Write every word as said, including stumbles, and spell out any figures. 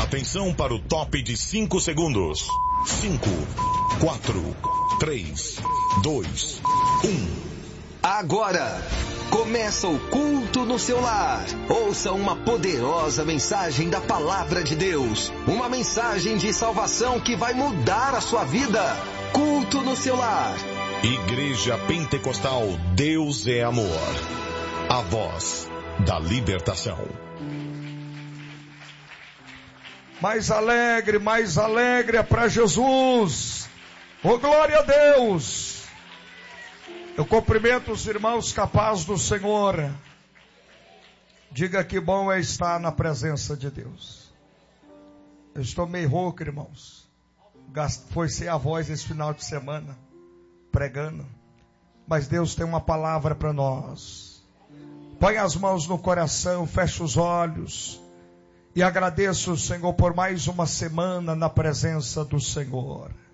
Atenção para o top de cinco segundos. cinco, quatro, três, dois, um. Agora, começa o culto no seu lar. Ouça uma poderosa mensagem da Palavra de Deus. Uma mensagem de salvação que vai mudar a sua vida. Culto no seu lar. Igreja Pentecostal Deus é Amor. A voz da libertação. Mais alegre, mais alegre é para Jesus. Oh, glória a Deus. Eu cumprimento os irmãos capazes do Senhor. Diga que bom é estar na presença de Deus. Eu estou meio rouco, irmãos. Foi sem a voz esse final de semana, pregando. Mas Deus tem uma palavra para nós. Põe as mãos no coração, fecha os olhos. E agradeço o Senhor por mais uma semana na presença do Senhor.